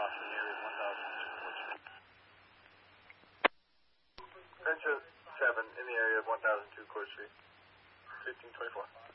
off in the area of 1002 Court Street. Venture 7 in the area of 1002 Court Street. 1524.